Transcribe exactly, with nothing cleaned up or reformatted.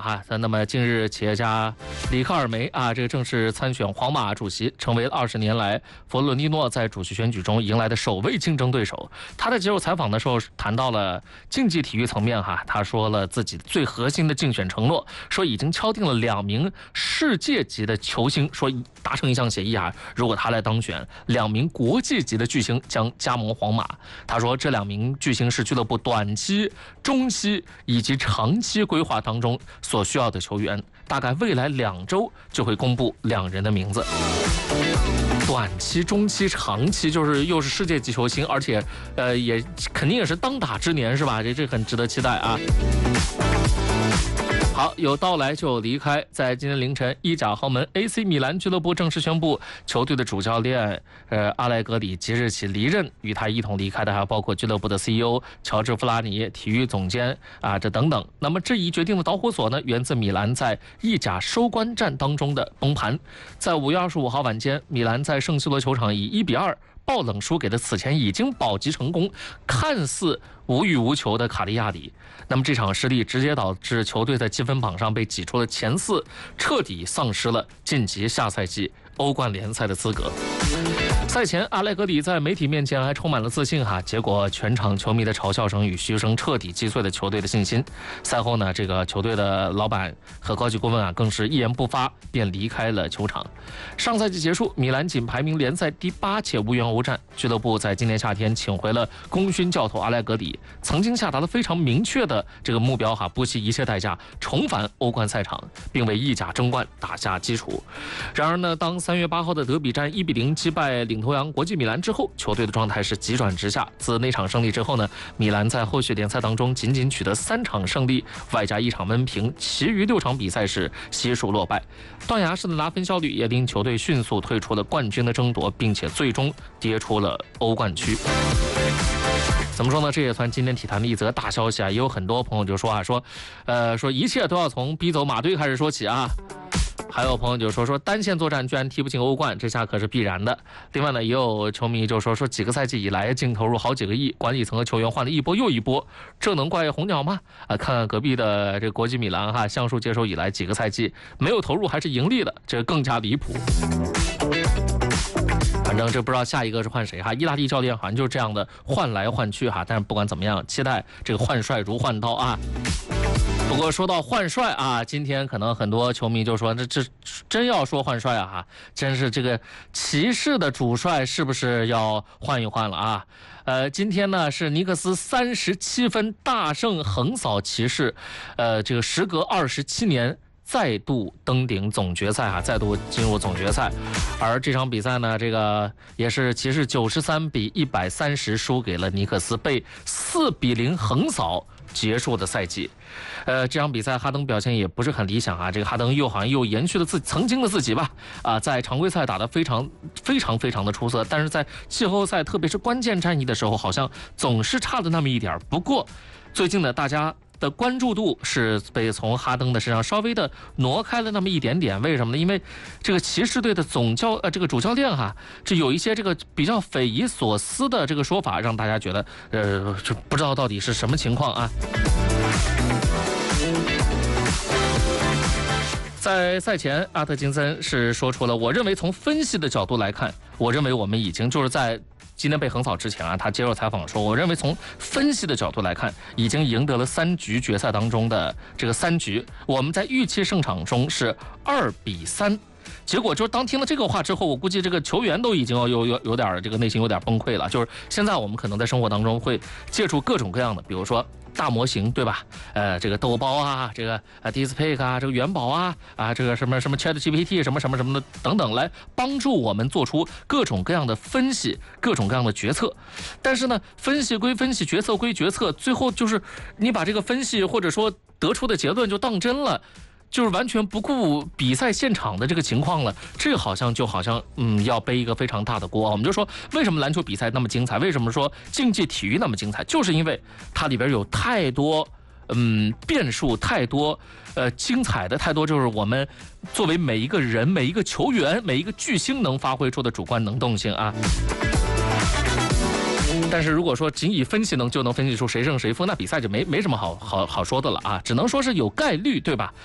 哈。那么近日，企业家里克尔梅啊，这个正式参选皇马主席，成为二十年来弗洛蒂诺在主席选举中迎来的首位竞争对手。他在接受采访的时候谈到了竞技体育层面哈，他说了自己最核心的竞选承诺，说已经敲定了两名世界级的球星，说达成一项协议啊，如果他来当选，两名国际级的巨星将加盟皇马。他说这两名巨星是俱乐部短期、中期以及长期规划当中所需要的球员，大概未来两周就会公布两人的名字。短期、中期、长期，就是又是世界级球星，而且呃也肯定也是当打之年，是吧？这这很值得期待啊。好，有到来就有离开。在今天凌晨，意甲豪门 A C 米兰俱乐部正式宣布，球队的主教练呃阿莱格里即日起离任，与他一同离开的还包括俱乐部的 C E O 乔治·弗拉尼、体育总监啊这等等。那么这一决定的导火索呢，源自米兰在意甲收官战当中的崩盘。在五月二十五号晚间，米兰在圣西罗球场以一比二爆冷输给了此前已经保级成功、看似无欲无求的卡利亚里。那么这场失利直接导致球队在积分榜上被挤出了前四，彻底丧失了晋级下赛季欧冠联赛的资格。赛前，阿莱格里在媒体面前还充满了自信哈，结果全场球迷的嘲笑声与嘘声彻底击碎了球队的信心。赛后呢，这个球队的老板和高级顾问啊，更是一言不发便离开了球场。上赛季结束，米兰仅排名联赛第八且无缘欧战。俱乐部在今年夏天请回了功勋教头阿莱格里，曾经下达了非常明确的这个目标哈，不惜一切代价重返欧冠赛场，并为意甲争冠打下基础。然而呢，当三月八号的德比战一比零击败领头羊国际米兰之后，球队的状态是急转直下。自那场胜利之后呢，米兰在后续联赛当中仅仅取得三场胜利，外加一场闷平，其余六场比赛是悉数落败。断崖式的拿分效率也令球队迅速退出了冠军的争夺，并且最终跌出了欧冠区。怎么说呢？这也算今天体坛的一则大消息啊！也有很多朋友就说啊，说，呃，说一切都要从逼走马队开始说起啊。还有朋友就说说单线作战居然踢不进欧冠，这下可是必然的。另外呢，也有球迷就说说几个赛季以来净投入好几个亿，管理层和球员换了一波又一波，这能怪红鸟吗？啊，看看隔壁的这国际米兰哈，橡树接手以来几个赛季没有投入还是盈利的，这更加离谱。反正这不知道下一个是换谁哈，意大利教练好像就是这样的换来换去哈，但是不管怎么样，期待这个换帅如换刀啊。不过说到换帅啊，今天可能很多球迷就说，这这真要说换帅啊哈，真是这个骑士的主帅是不是要换一换了啊？呃，今天呢是尼克斯三十七分大胜横扫骑士，呃，这个时隔二十七年。再度登顶总决赛啊，再度进入总决赛。而这场比赛呢，这个也是骑士九十三比一百三十输给了尼克斯，被四比零横扫结束的赛季。呃，这场比赛哈登表现也不是很理想啊，这个哈登又好像又延续了自己曾经的自己吧，啊，在常规赛打得非常非常非常的出色，但是在季后赛特别是关键战役的时候，好像总是差了那么一点。不过最近呢，大家的关注度是被从哈登的身上稍微的挪开了那么一点点，为什么呢？因为这个骑士队的总教呃这个主教练哈，这有一些这个比较匪夷所思的这个说法，让大家觉得呃这不知道到底是什么情况啊。在赛前，阿特金森是说出了，我认为从分析的角度来看，我认为我们已经就是在今天被横扫之前啊，他接受采访说，我认为从分析的角度来看，已经赢得了三局决赛当中的这个三局，我们在预期胜场中是二比三。结果就是当听了这个话之后，我估计这个球员都已经有有有点这个内心有点崩溃了。就是现在我们可能在生活当中会借助各种各样的，比如说大模型，对吧？呃，这个豆包啊，这个呃 DeepSeek 啊，这个元宝啊，啊，这个什么什么 ChatGPT 什么什么什么的等等，来帮助我们做出各种各样的分析，各种各样的决策。但是呢，分析归分析，决策归决策，最后就是你把这个分析或者说得出的结论就当真了。就是完全不顾比赛现场的这个情况了，这好像就好像嗯要背一个非常大的锅。我们就说为什么篮球比赛那么精彩，为什么说竞技体育那么精彩，就是因为它里边有太多嗯变数，太多呃精彩的，太多就是我们作为每一个人、每一个球员、每一个巨星能发挥出的主观能动性啊。但是如果说仅以分析能就能分析出谁胜谁负，那比赛就没没什么好好好说的了啊，只能说是有概率，对吧？